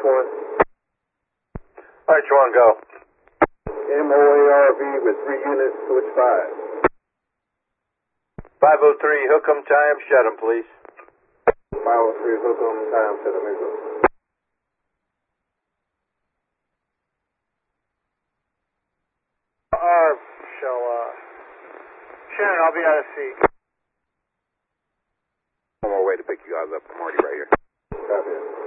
H1. H1, go. MOARV with 3 units, switch 5. 503, hook 'em, tie 'em, shut 'em, please. 503, hook 'em, time to the middle. Shannon, I'll be out of seat. On my way to pick you guys up. I'm already right here. Copy.